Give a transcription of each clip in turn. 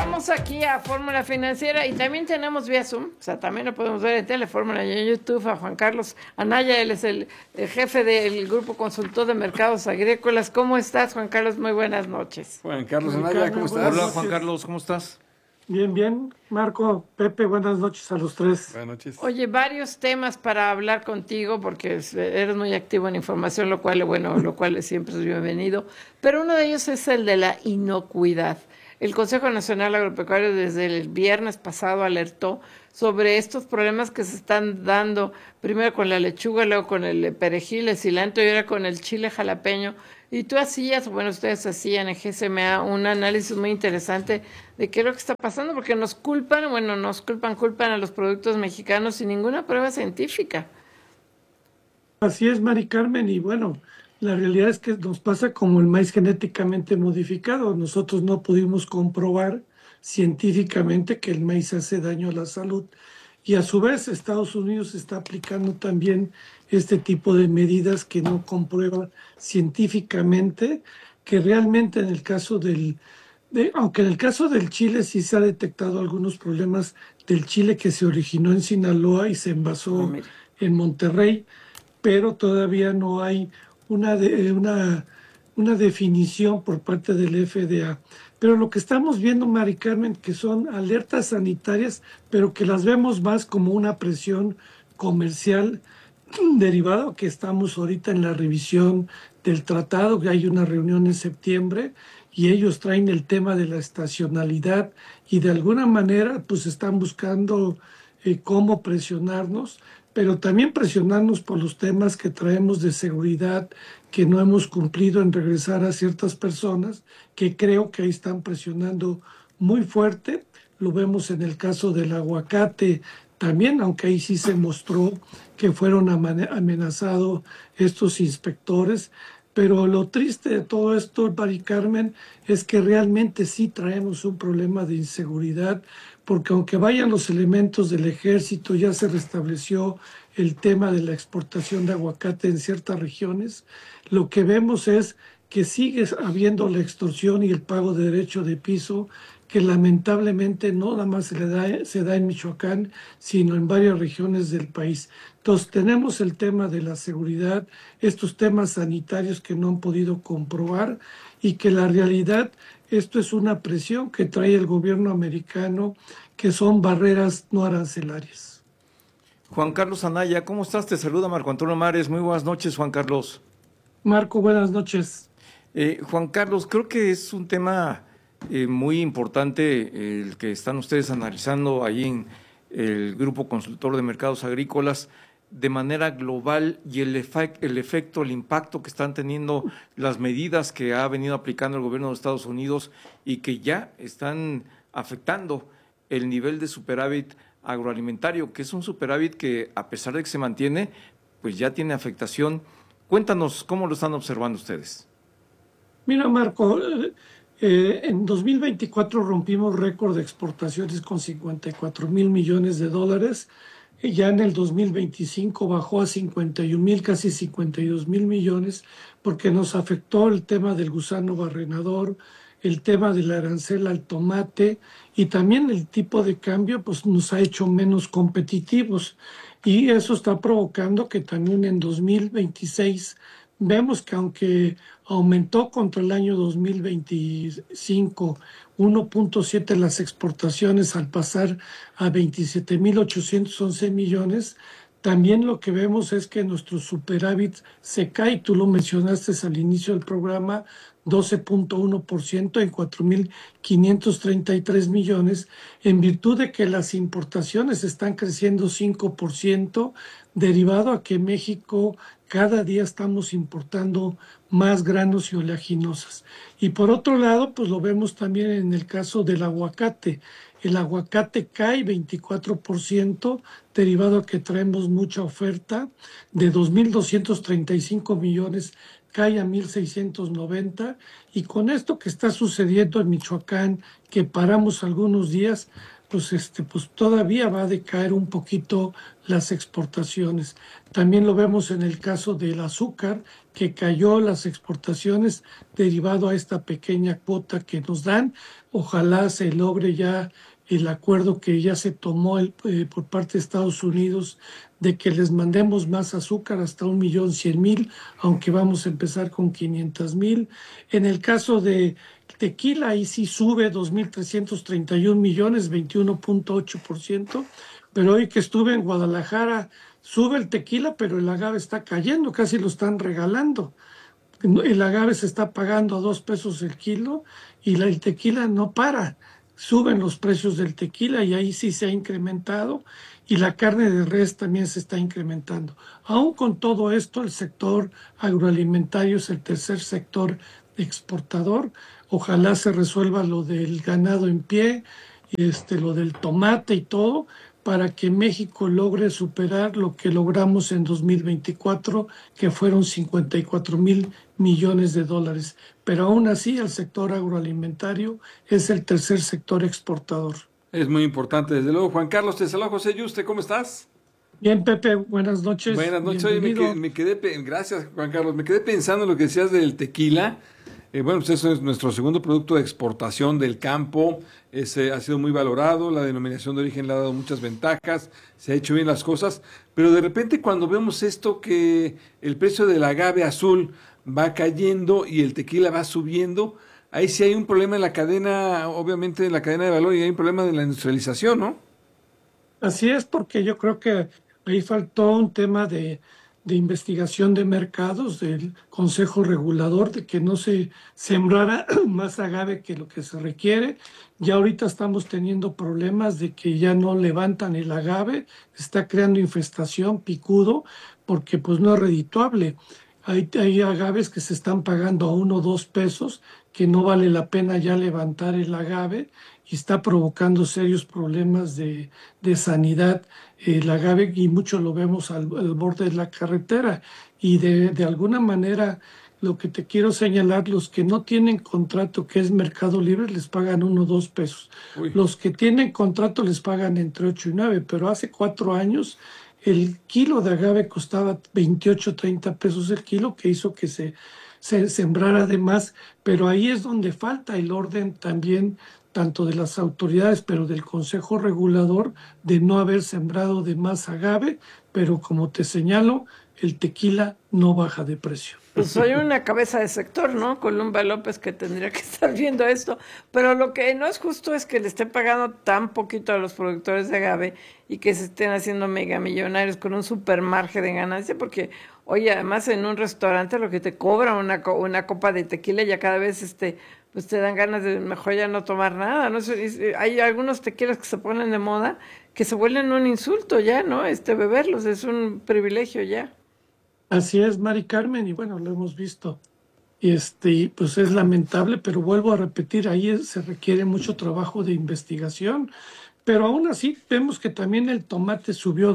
Estamos aquí a Fórmula Financiera y también tenemos vía Zoom, o sea, también lo podemos ver en Telefórmula y en YouTube a Juan Carlos Anaya, él es el jefe del Grupo Consultor de Mercados Agrícolas. ¿Cómo estás, Juan Carlos? Muy buenas noches. Juan Carlos Anaya, ¿cómo estás? Hola, Juan Carlos, ¿cómo estás? Bien, bien. Marco, Pepe, buenas noches a los tres. Buenas noches. Oye, varios temas para hablar contigo porque eres muy activo en información, lo cual siempre es bienvenido. Pero uno de ellos es el de la inocuidad. El Consejo Nacional Agropecuario desde el viernes pasado alertó sobre estos problemas que se están dando, primero con la lechuga, luego con el perejil, el cilantro y ahora con el chile jalapeño. Y tú ustedes hacían en GSMA un análisis muy interesante de qué es lo que está pasando, porque culpan a los productos mexicanos sin ninguna prueba científica. Así es, Mari Carmen, y bueno, la realidad es que nos pasa como el maíz genéticamente modificado. Nosotros no pudimos comprobar científicamente que el maíz hace daño a la salud. Y a su vez, Estados Unidos está aplicando también este tipo de medidas que no comprueban científicamente, que realmente en el caso aunque en el caso del chile sí se ha detectado algunos problemas del chile que se originó en Sinaloa y se envasó en Monterrey, pero todavía no hay una definición por parte del FDA. Pero lo que estamos viendo, Mari Carmen, que son alertas sanitarias, pero que las vemos más como una presión comercial derivada, que estamos ahorita en la revisión del tratado, que hay una reunión en septiembre, y ellos traen el tema de la estacionalidad y de alguna manera pues están buscando cómo presionarnos, pero también presionarnos por los temas que traemos de seguridad, que no hemos cumplido en regresar a ciertas personas, que creo que ahí están presionando muy fuerte. Lo vemos en el caso del aguacate también, aunque ahí sí se mostró que fueron amenazados estos inspectores. Pero lo triste de todo esto, Mari Carmen, es que realmente sí traemos un problema de inseguridad, porque aunque vayan los elementos del ejército, ya se restableció el tema de la exportación de aguacate en ciertas regiones, lo que vemos es que sigue habiendo la extorsión y el pago de derecho de piso, que lamentablemente no nada más se da en Michoacán, sino en varias regiones del país. Entonces tenemos el tema de la seguridad, estos temas sanitarios que no han podido comprobar y que la realidad, esto es una presión que trae el gobierno americano, que son barreras no arancelarias. Juan Carlos Anaya, ¿cómo estás? Te saluda Marco Antonio Mares. Muy buenas noches, Juan Carlos. Marco, buenas noches. Juan Carlos, creo que es un tema muy importante el que están ustedes analizando ahí en el Grupo Consultor de Mercados Agrícolas de manera global y el efecto, el impacto que están teniendo las medidas que ha venido aplicando el gobierno de Estados Unidos y que ya están afectando el nivel de superávit agroalimentario, que es un superávit que a pesar de que se mantiene, pues ya tiene afectación. Cuéntanos cómo lo están observando ustedes. Mira, Marco, en 2024 rompimos récord de exportaciones con 54,000 millones de dólares. Y ya en el 2025 bajó a 51,000, casi 52,000 millones, porque nos afectó el tema del gusano barrenador, el tema del arancel al tomate y también el tipo de cambio pues nos ha hecho menos competitivos. Y eso está provocando que también en 2026 vemos que aunque aumentó contra el año 2025 1.7 las exportaciones al pasar a 27,811 millones, también lo que vemos es que nuestro superávit se cae, tú lo mencionaste al inicio del programa, 12.1% en 4,533 millones, en virtud de que las importaciones están creciendo 5%, derivado a que México cada día estamos importando más granos y oleaginosas. Y por otro lado, pues lo vemos también en el caso del aguacate. El aguacate cae 24%, derivado a que traemos mucha oferta, de 2,235 millones cae a 1,690, y con esto que está sucediendo en Michoacán, que paramos algunos días, pues todavía va a decaer un poquito las exportaciones. También lo vemos en el caso del azúcar, que cayó las exportaciones derivado a esta pequeña cuota que nos dan. Ojalá se logre ya el acuerdo que ya se tomó por parte de Estados Unidos de que les mandemos más azúcar hasta 1.100.000, aunque vamos a empezar con 500.000. En el caso de tequila, ahí sí sube 2.331 millones, 21.8%, pero hoy que estuve en Guadalajara, sube el tequila, pero el agave está cayendo, casi lo están regalando. El agave se está pagando a 2 pesos el kilo y el tequila no para. Suben los precios del tequila y ahí sí se ha incrementado y la carne de res también se está incrementando. Aún con todo esto, el sector agroalimentario es el tercer sector exportador. Ojalá se resuelva lo del ganado en pie, lo del tomate y todo, para que México logre superar lo que logramos en 2024, que fueron 54.000 millones de dólares. Pero aún así, el sector agroalimentario es el tercer sector exportador. Es muy importante, desde luego. Juan Carlos, te saludo, José Yuste, ¿cómo estás? Bien, Pepe, buenas noches. Buenas noches. Oye, Bienvenido. gracias, Juan Carlos. Me quedé pensando en lo que decías del tequila. Bueno, pues eso es nuestro segundo producto de exportación del campo. Ha sido muy valorado, la denominación de origen le ha dado muchas ventajas, se ha hecho bien las cosas, pero de repente cuando vemos esto que el precio del agave azul va cayendo y el tequila va subiendo, ahí sí hay un problema en la cadena, obviamente en la cadena de valor, y hay un problema de la industrialización, ¿no? Así es, porque yo creo que ahí faltó un tema de investigación de mercados del Consejo Regulador, de que no se sembrara más agave que lo que se requiere. Ya ahorita estamos teniendo problemas de que ya no levantan el agave, está creando infestación, picudo, porque pues no es redituable. Hay agaves que se están pagando a 1 o 2 pesos, que no vale la pena ya levantar el agave y está provocando serios problemas de sanidad el agave, y mucho lo vemos al borde de la carretera. Y de alguna manera, lo que te quiero señalar, los que no tienen contrato, que es Mercado Libre, les pagan 1 o 2 pesos. Uy. Los que tienen contrato les pagan entre 8 y 9, pero hace 4 años el kilo de agave costaba 28, 30 pesos el kilo, que hizo que se sembrara de más, pero ahí es donde falta el orden también, tanto de las autoridades, pero del Consejo Regulador, de no haber sembrado de más agave, pero como te señalo, el tequila no baja de precio. Pues soy una cabeza de sector, ¿no? Columba López, que tendría que estar viendo esto, pero lo que no es justo es que le estén pagando tan poquito a los productores de agave y que se estén haciendo megamillonarios con un super margen de ganancia, porque, oye, además en un restaurante lo que te cobra una copa de tequila ya cada vez pues te dan ganas de mejor ya no tomar nada, ¿no? Hay algunos tequilas que se ponen de moda que se vuelven un insulto ya, ¿no? Beberlos es un privilegio ya. Así es, Mari Carmen, y bueno, lo hemos visto. Y pues es lamentable, pero vuelvo a repetir, ahí se requiere mucho trabajo de investigación, pero aún así vemos que también el tomate subió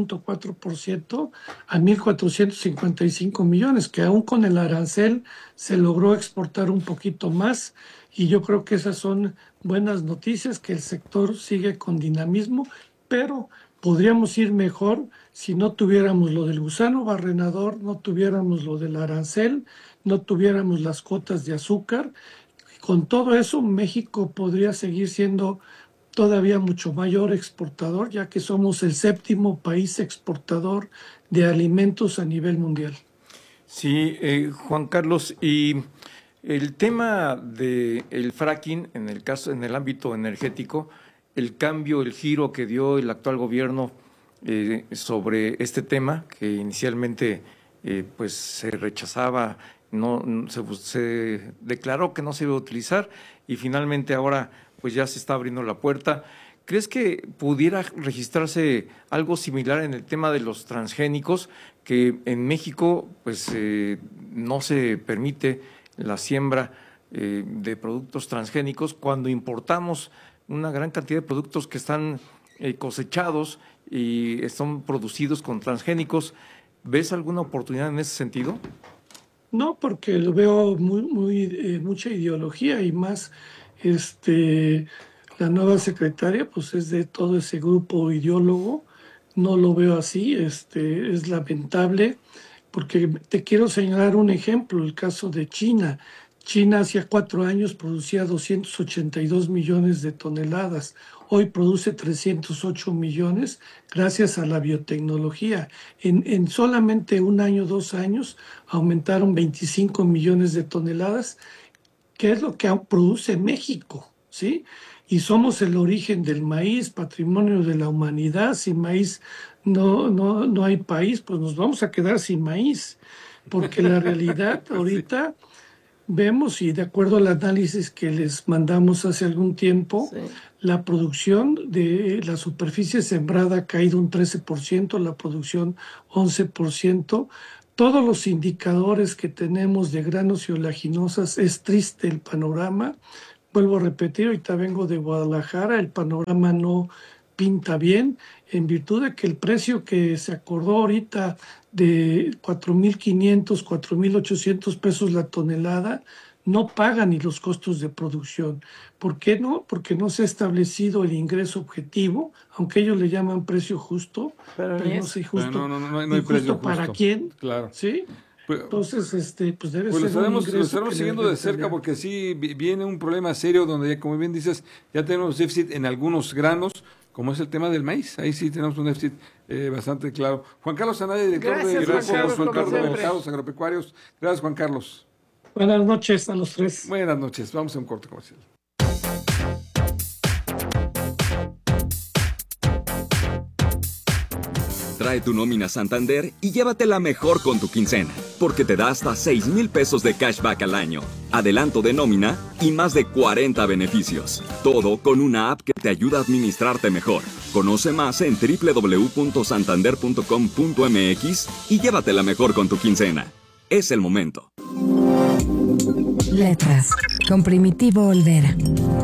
2.4% a 1.455 millones, que aún con el arancel se logró exportar un poquito más, y yo creo que esas son buenas noticias, que el sector sigue con dinamismo, pero podríamos ir mejor si no tuviéramos lo del gusano barrenador, no tuviéramos lo del arancel, no tuviéramos las cuotas de azúcar. Con todo eso, México podría seguir siendo todavía mucho mayor exportador, ya que somos el séptimo país exportador de alimentos a nivel mundial. Sí, Juan Carlos, y el tema del fracking, en el ámbito energético, el cambio, el giro que dio el actual gobierno sobre este tema, que inicialmente pues se rechazaba, se declaró que no se iba a utilizar y finalmente ahora pues ya se está abriendo la puerta. ¿Crees que pudiera registrarse algo similar en el tema de los transgénicos, que en México pues no se permite la siembra de productos transgénicos cuando importamos una gran cantidad de productos que están cosechados y son producidos con transgénicos? ¿Ves alguna oportunidad en ese sentido? No, porque lo veo mucha ideología y más, La nueva secretaria, pues es de todo ese grupo ideólogo. No lo veo así, es lamentable, porque te quiero señalar un ejemplo, el caso de China. China hacía 4 años producía 282 millones de toneladas. Hoy produce 308 millones gracias a la biotecnología. En solamente un año, 2 años, aumentaron 25 millones de toneladas, que es lo que produce México, ¿sí? Y somos el origen del maíz, patrimonio de la humanidad. Sin maíz no hay país, pues nos vamos a quedar sin maíz, porque la realidad ahorita vemos, y de acuerdo al análisis que les mandamos hace algún tiempo, Sí. la producción de la superficie sembrada ha caído un 13%, la producción 11%. Todos los indicadores que tenemos de granos y oleaginosas, es triste el panorama. Vuelvo a repetir, ahorita vengo de Guadalajara, el panorama no pinta bien, en virtud de que el precio que se acordó ahorita de 4.500, 4.800 pesos la tonelada, no paga ni los costos de producción. ¿Por qué no? Porque no se ha establecido el ingreso objetivo, aunque ellos le llaman precio justo, Pero pero ni no eso. sé Pero justo, no hay ni precio justo para justo. quién, Claro. ¿sí? Pues, Entonces, pues debe Pues lo ser un estaremos ingreso que siguiendo debe de cerca tener. porque sí viene un problema serio donde, ya, como bien dices, ya tenemos déficit en algunos granos, como es el tema del maíz. Ahí sí tenemos un déficit bastante claro. Juan Carlos Anaya, director Gracias, de Juan Grupo Carlos, como Consultor de siempre. Mercados Agropecuarios. Gracias, Juan Carlos. Buenas noches a los tres. Buenas noches. Vamos a un corte comercial. Trae tu nómina Santander y llévatela mejor con tu quincena, porque te da hasta 6,000 pesos de cashback al año, adelanto de nómina y más de 40 beneficios. Todo con una app que te ayuda a administrarte mejor. Conoce más en www.santander.com.mx y llévatela mejor con tu quincena. Es el momento. Letras, con Primitivo Olvera.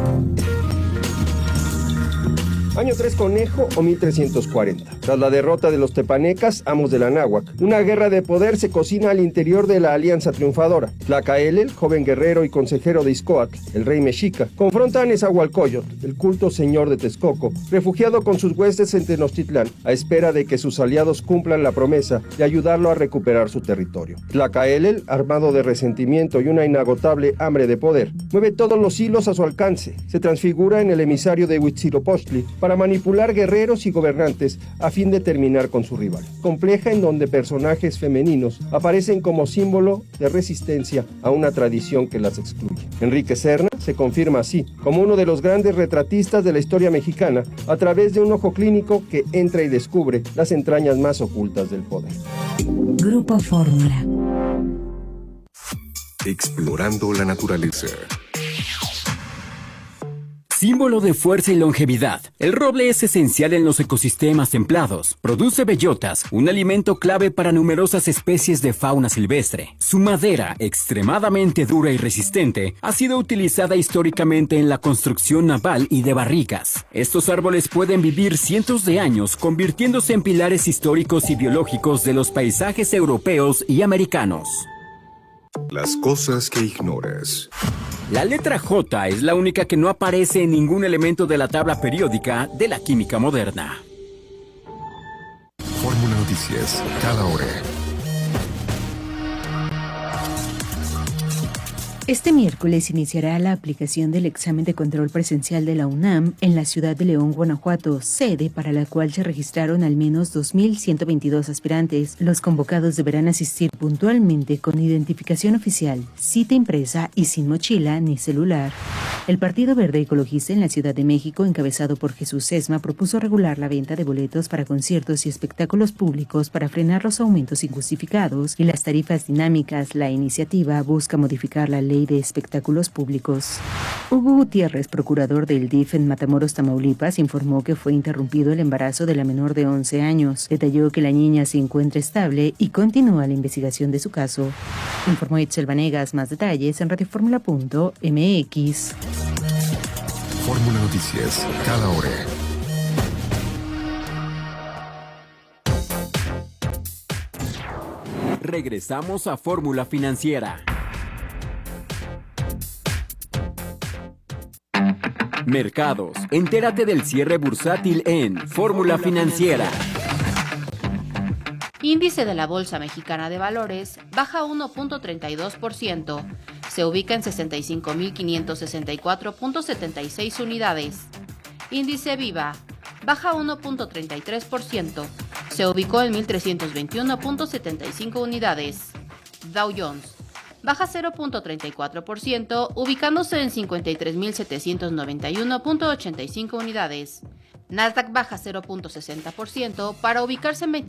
Año 3 Conejo o 1340. Tras la derrota de los tepanecas, amos de la náhuac, una guerra de poder se cocina al interior de la alianza triunfadora. Tlacaelel, joven guerrero y consejero de Izcoatl, el rey mexica, confronta a Nezahualcóyotl, el culto señor de Texcoco, refugiado con sus huestes en Tenochtitlán, a espera de que sus aliados cumplan la promesa de ayudarlo a recuperar su territorio. Tlacaelel, armado de resentimiento y una inagotable hambre de poder, mueve todos los hilos a su alcance. Se transfigura en el emisario de Huitzilopochtli para manipular guerreros y gobernantes a fin de terminar con su rival. Compleja, en donde personajes femeninos aparecen como símbolo de resistencia a una tradición que las excluye. Enrique Serna se confirma así como uno de los grandes retratistas de la historia mexicana, a través de un ojo clínico que entra y descubre las entrañas más ocultas del poder. Grupo Fórmula. Explorando la naturaleza. Símbolo de fuerza y longevidad, el roble es esencial en los ecosistemas templados. Produce bellotas, un alimento clave para numerosas especies de fauna silvestre. Su madera, extremadamente dura y resistente, ha sido utilizada históricamente en la construcción naval y de barricas. Estos árboles pueden vivir cientos de años, convirtiéndose en pilares históricos y biológicos de los paisajes europeos y americanos. Las cosas que ignoras. La letra J es la única que no aparece en ningún elemento de la tabla periódica de la química moderna. Fórmula Noticias, cada hora. Este miércoles iniciará la aplicación del examen de control presencial de la UNAM en la ciudad de León, Guanajuato, sede para la cual se registraron al menos 2.122 aspirantes. Los convocados deberán asistir puntualmente con identificación oficial, cita impresa y sin mochila ni celular. El Partido Verde Ecologista en la Ciudad de México, encabezado por Jesús Sesma, propuso regular la venta de boletos para conciertos y espectáculos públicos para frenar los aumentos injustificados y las tarifas dinámicas. La iniciativa busca modificar la ley de espectáculos públicos. Hugo Gutiérrez, procurador del DIF en Matamoros, Tamaulipas, informó que fue interrumpido el embarazo de la menor de 11 años. Detalló que la niña se encuentra estable y continúa la investigación de su caso. Informó Itzel Vanegas. Más detalles en radioformula.mx. Fórmula Noticias, cada hora. Regresamos a Fórmula Financiera. Mercados. Entérate del cierre bursátil en Fórmula Financiera. Índice de la Bolsa Mexicana de Valores baja 1.32%. Se ubica en 65.564.76 unidades. Índice Viva baja 1.33%. Se ubicó en 1.321.75 unidades. Dow Jones baja 0.34%, ubicándose en 53.791.85 unidades. Nasdaq baja 0.60% para ubicarse en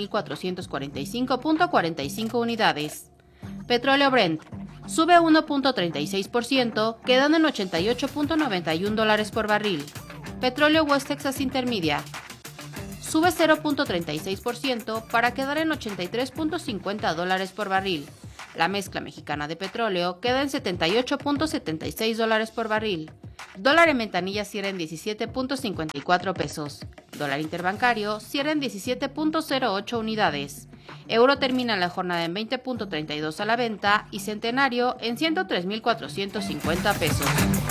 26.445.45 unidades. Petróleo Brent sube 1.36%, quedando en $88.91 por barril. Petróleo West Texas Intermedia sube 0.36% para quedar en $83.50 por barril. La mezcla mexicana de petróleo queda en $78.76 por barril. Dólar en ventanilla cierra en 17.54 pesos. Dólar interbancario cierra en 17.08 unidades. Euro termina la jornada en 20.32 a la venta y centenario en 103.450 pesos.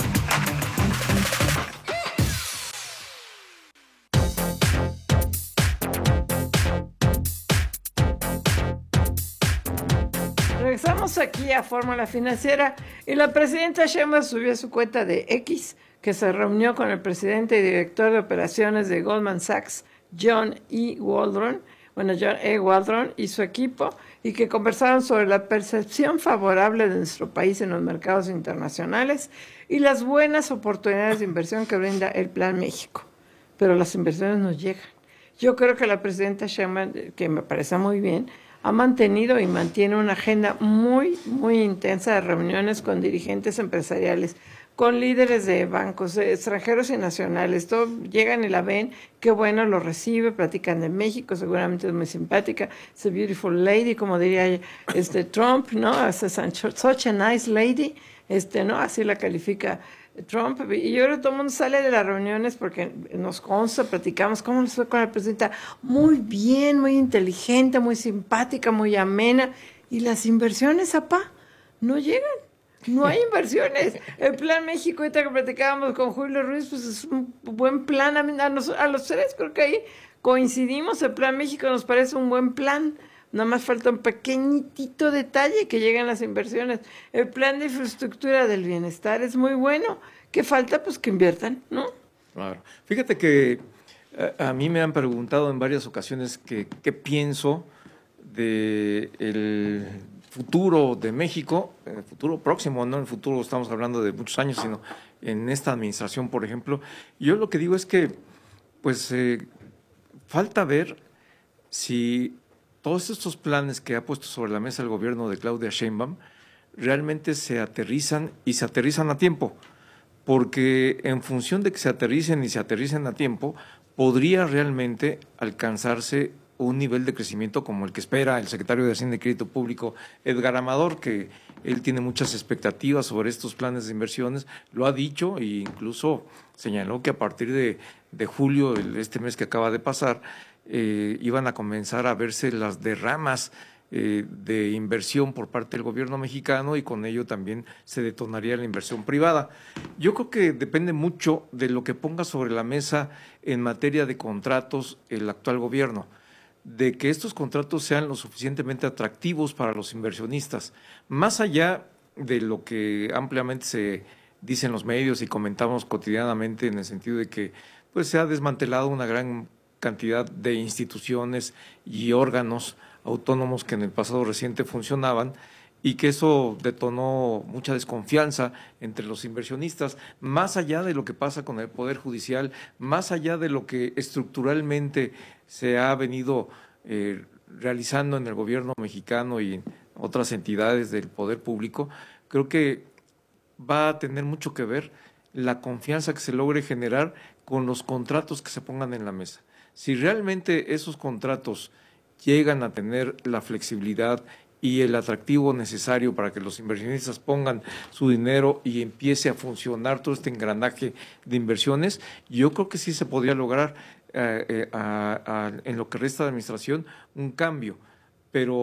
Regresamos aquí a Fórmula Financiera y la presidenta Sheinbaum subió a su cuenta de X que se reunió con el presidente y director de operaciones de Goldman Sachs, John E. Waldron y su equipo, y que conversaron sobre la percepción favorable de nuestro país en los mercados internacionales y las buenas oportunidades de inversión que brinda el Plan México. Pero las inversiones no llegan. Yo creo que la presidenta Sheinbaum, que me parece muy bien, ha mantenido y mantiene una agenda muy, muy intensa de reuniones con dirigentes empresariales, con líderes de bancos extranjeros y nacionales. Todos llegan y la ven, qué bueno, lo recibe, platican de México, seguramente es muy simpática, es a beautiful lady, como diría Trump, ¿no? Es such a nice lady, ¿no? Así la califica Trump. Y yo creo que todo el mundo sale de las reuniones porque nos consta, platicamos cómo nos fue con la presidenta. Muy bien, muy inteligente, muy simpática, muy amena. Y las inversiones, apá, no llegan. No hay inversiones. El Plan México, ahorita que platicábamos con Julio Ruiz, pues es un buen plan. A los tres creo que ahí coincidimos. El Plan México nos parece un buen plan. Nada más falta un pequeñitito detalle que lleguen las inversiones. El plan de infraestructura del bienestar es muy bueno. ¿Qué falta? Pues que inviertan, ¿no? Claro. Fíjate que a mí me han preguntado en varias ocasiones qué pienso del futuro de México, en el futuro próximo, no en el futuro estamos hablando de muchos años, sino en esta administración, por ejemplo. Yo lo que digo es que, pues, falta ver si todos estos planes que ha puesto sobre la mesa el gobierno de Claudia Sheinbaum realmente se aterrizan y se aterrizan a tiempo, porque en función de que se aterricen y se aterricen a tiempo, podría realmente alcanzarse un nivel de crecimiento como el que espera el secretario de Hacienda y Crédito Público, Edgar Amador, que él tiene muchas expectativas sobre estos planes de inversiones, lo ha dicho e incluso señaló que a partir de julio, este mes que acaba de pasar, iban a comenzar a verse las derramas de inversión por parte del gobierno mexicano y con ello también se detonaría la inversión privada. Yo creo que depende mucho de lo que ponga sobre la mesa en materia de contratos el actual gobierno, de que estos contratos sean lo suficientemente atractivos para los inversionistas, más allá de lo que ampliamente se dice en los medios y comentamos cotidianamente en el sentido de que pues se ha desmantelado una gran cantidad de instituciones y órganos autónomos que en el pasado reciente funcionaban y que eso detonó mucha desconfianza entre los inversionistas, más allá de lo que pasa con el Poder Judicial, más allá de lo que estructuralmente se ha venido realizando en el gobierno mexicano y en otras entidades del poder público. Creo que va a tener mucho que ver la confianza que se logre generar con los contratos que se pongan en la mesa. Si realmente esos contratos llegan a tener la flexibilidad y el atractivo necesario para que los inversionistas pongan su dinero y empiece a funcionar todo este engranaje de inversiones, yo creo que sí se podría lograr en lo que resta de administración un cambio, pero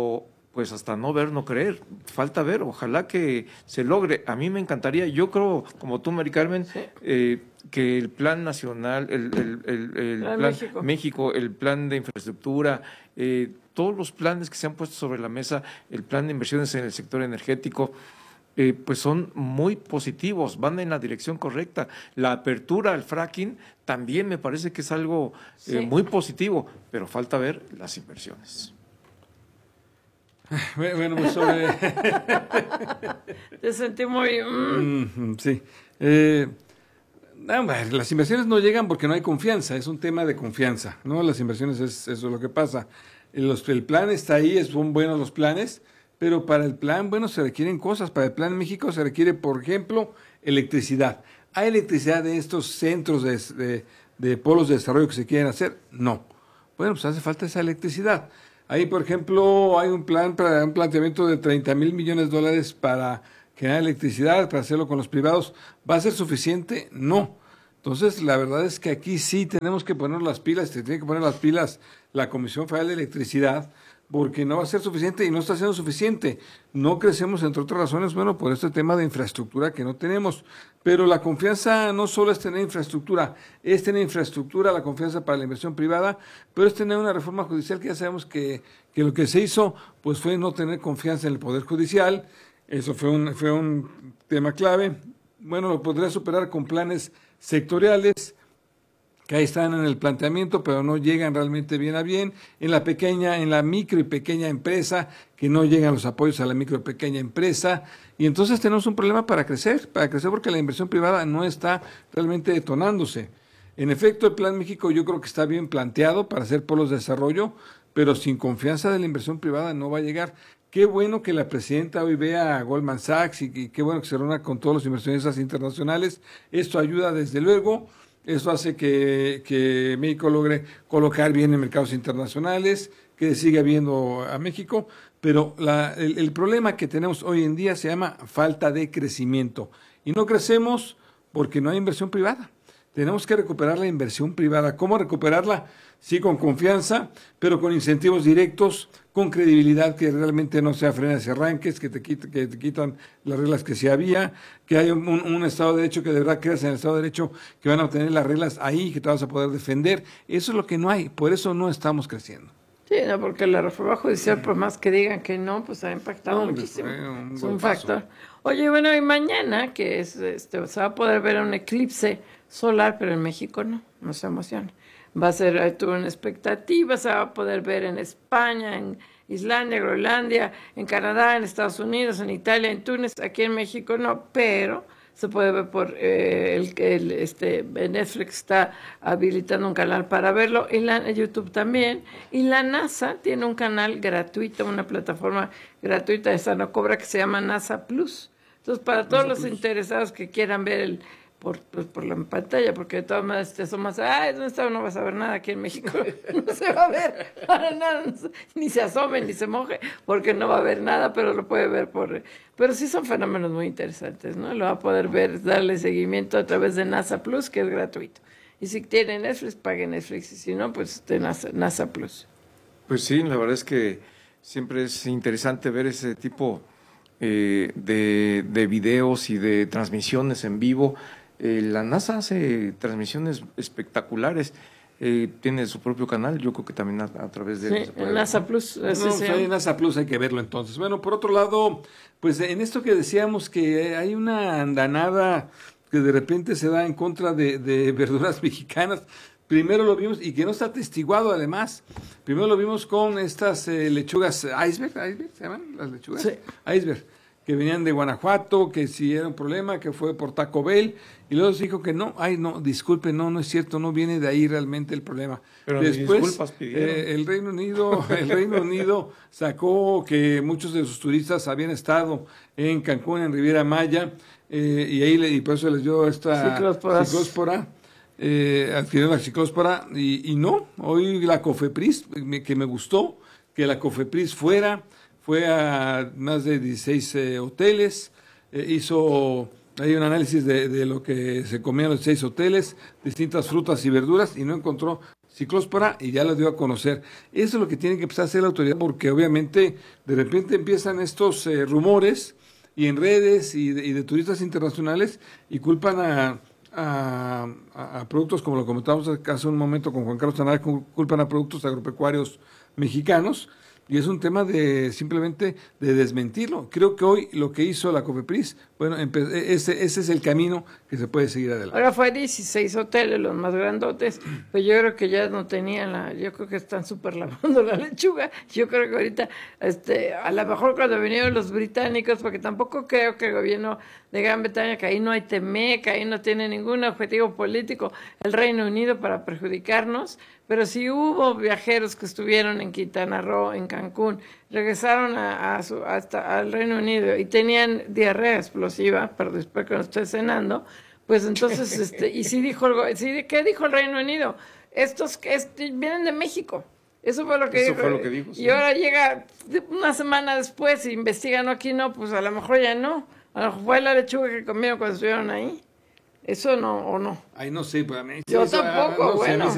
pues hasta no ver, no creer. Falta ver, ojalá que se logre. A mí me encantaría, yo creo, como tú, Mari Carmen, que el plan nacional, el plan México, el plan de infraestructura, todos los planes que se han puesto sobre la mesa, el plan de inversiones en el sector energético, pues son muy positivos, van en la dirección correcta. La apertura al fracking también me parece que es algo muy positivo, pero falta ver las inversiones. Bueno, pues sobre... Te sentí muy... Sí. Las inversiones no llegan porque no hay confianza, es un tema de confianza, ¿no? Las inversiones eso es lo que pasa. El plan está ahí, son buenos los planes, pero para el plan, bueno, se requieren cosas. Para el plan México se requiere, por ejemplo, electricidad. ¿Hay electricidad de estos centros de polos de desarrollo que se quieren hacer? No. Bueno, pues hace falta esa electricidad. Ahí, por ejemplo, hay un planteamiento de $30,000 millones para generar electricidad, para hacerlo con los privados. ¿Va a ser suficiente? No. Entonces, la verdad es que aquí sí tenemos que poner las pilas, se tiene que poner las pilas la Comisión Federal de Electricidad, porque no va a ser suficiente y no está siendo suficiente. No crecemos, entre otras razones, bueno, por este tema de infraestructura que no tenemos. Pero la confianza no solo es tener infraestructura, la confianza para la inversión privada, pero es tener una reforma judicial que ya sabemos que lo que se hizo pues fue no tener confianza en el Poder Judicial. Eso fue un tema clave. Bueno, lo podría superar con planes sectoriales, que ahí están en el planteamiento, pero no llegan realmente bien a bien. En la micro y pequeña empresa, que no llegan los apoyos a la micro y pequeña empresa. Y entonces tenemos un problema para crecer porque la inversión privada no está realmente detonándose. En efecto, el Plan México yo creo que está bien planteado para hacer polos de desarrollo, pero sin confianza de la inversión privada no va a llegar. Qué bueno que la presidenta hoy vea a Goldman Sachs y qué bueno que se reúna con todos los inversionistas internacionales. Esto ayuda desde luego. Eso hace que México logre colocar bien en mercados internacionales, que siga viendo a México, pero el problema que tenemos hoy en día se llama falta de crecimiento. Y no crecemos porque no hay inversión privada. Tenemos que recuperar la inversión privada. ¿Cómo recuperarla? Sí, con confianza, pero con incentivos directos, con credibilidad, que realmente no sea frenas y arranques, que te quitan las reglas que sí había, que haya un Estado de Derecho, que de verdad creas en el Estado de Derecho, que van a obtener las reglas ahí, que te vas a poder defender. Eso es lo que no hay, por eso no estamos creciendo. Sí, no, porque la reforma judicial, por más que digan que no, pues ha impactado muchísimo. Es un factor. Oye, bueno, y mañana, que es se va a poder ver un eclipse solar, pero en México no se emociona. Va a ser, tuvo una expectativa, se va a poder ver en España, en Islandia, Groenlandia, en Canadá, en Estados Unidos, en Italia, en Túnez, aquí en México no, pero se puede ver por Netflix está habilitando un canal para verlo, y YouTube también, y la NASA tiene un canal gratuito, una plataforma gratuita, esa no cobra, que se llama NASA Plus. Entonces, para todos los interesados que quieran ver por la pantalla, porque de todas maneras te asomas, no vas a ver nada aquí en México, no se va a ver para nada, ni se asome, ni se moje, porque no va a haber nada, pero lo puede ver pero sí son fenómenos muy interesantes, ¿no? Lo va a poder ver, darle seguimiento a través de NASA Plus, que es gratuito. Y si tiene Netflix, pague Netflix, y si no, pues de NASA Plus. Pues sí, la verdad es que siempre es interesante ver ese tipo de videos y de transmisiones en vivo. La NASA hace transmisiones espectaculares, tiene su propio canal, yo creo que también a través de... Sí, en NASA Plus. En NASA Plus hay que verlo entonces. Bueno, por otro lado, pues en esto que decíamos que hay una andanada que de repente se da en contra de verduras mexicanas. Primero lo vimos, y que no está atestiguado además, primero lo vimos con estas lechugas iceberg, ¿se llaman las lechugas? Sí. Iceberg, que venían de Guanajuato, que si era un problema, que fue por Taco Bell, y luego se dijo que no, disculpe, no es cierto, no viene de ahí realmente el problema. Pero después el Reino Unido sacó que muchos de sus turistas habían estado en Cancún, en Riviera Maya, y por eso les dio esta ciclóspora. Adquirió la ciclóspora y no, hoy la COFEPRIS, que me gustó, que la COFEPRIS fue a más de 16 hoteles, hizo ahí un análisis de lo que se comían los 6 hoteles, distintas frutas y verduras, y no encontró Ciclospora y ya lo dio a conocer. Eso es lo que tiene que empezar a hacer la autoridad, porque obviamente de repente empiezan estos rumores y en redes y de turistas internacionales y culpan a productos, como lo comentábamos hace un momento con Juan Carlos Tanara, culpan a productos agropecuarios mexicanos, y es un tema de simplemente de desmentirlo. Creo que hoy lo que hizo la COFEPRIS, bueno, ese es el camino que se puede seguir adelante. Ahora fue 16 hoteles, los más grandotes, pues yo creo que ya no tenían yo creo que están súper lavando la lechuga. Yo creo que ahorita, a lo mejor cuando vinieron los británicos, porque tampoco creo que el gobierno de Gran Bretaña, que ahí no hay TEMEC, ahí no tiene ningún objetivo político el Reino Unido para perjudicarnos, pero sí hubo viajeros que estuvieron en Quintana Roo, en Cancún, regresaron hasta al Reino Unido y tenían diarrea explosiva, pero después que no estoy cenando, pues entonces, y sí dijo ¿qué dijo el Reino Unido? Estos vienen de México. Eso fue lo que dijo. Sí. Y ahora llega una semana después y investigan aquí, no, pues a lo mejor ya no. A lo mejor fue la lechuga que comieron cuando estuvieron ahí. Eso no, o no. Ahí no sé, para mí. Yo tampoco, no sé, bueno.